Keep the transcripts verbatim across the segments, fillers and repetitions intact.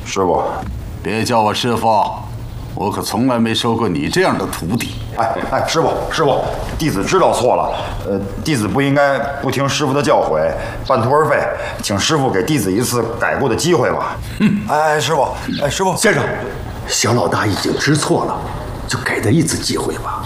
师傅， 别叫我师傅，我可从来没收过你这样的徒弟。 哎哎，师傅师傅，弟子知道错了，呃，弟子不应该不听师傅的教诲，半途而废，请师傅给弟子一次改过的机会吧。嗯，哎哎，师傅，哎师傅， 先生，小老大已经知错了，就给他一次机会吧。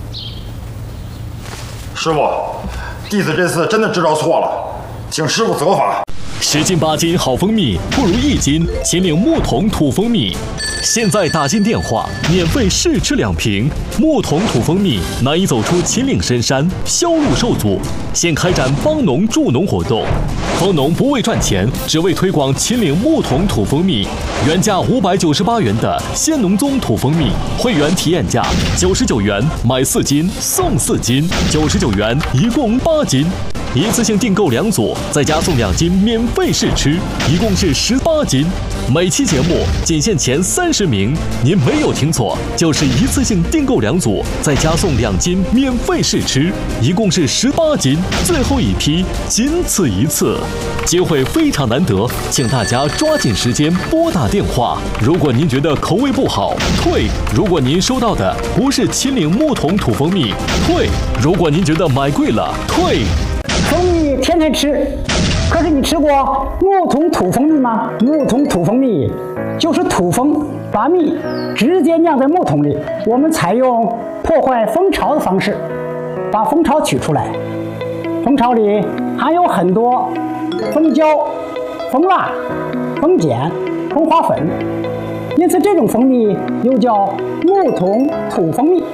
师傅，弟子这次真的知道错了，请师傅责罚。 十斤八斤好蜂蜜，不如一斤秦岭木桶土蜂蜜。现在打进电话，免费试吃两瓶木桶土蜂蜜，难以走出秦岭深山，销路受阻。现开展帮农助农活动，帮农不为赚钱，只为推广秦岭木桶土蜂蜜。原价五百九十八元的鲜农宗土蜂蜜，会员体验价九十九元，买四斤送四斤，九十九元一共八斤。一次性订购两组，再加送两斤免费试吃，一共是十八斤。每期节目仅限前三十名，您没有听错，就是一次性订购两组，再加送两斤免费试吃，一共是十八斤。最后一批，仅此一次，机会非常难得，请大家抓紧时间拨打电话。如果您觉得口味不好，退；如果您收到的不是秦岭木桶土蜂蜜，退；如果您觉得买贵了，退。 蜂蜜天天吃，可是你吃过木桶土蜂蜜吗？木桶土蜂蜜就是土蜂把蜜直接酿在木桶里，我们采用破坏蜂巢的方式，把蜂巢取出来。蜂巢里含有很多蜂胶、蜂蜡、蜂碱、蜂花粉，因此这种蜂蜜又叫木桶土蜂蜜。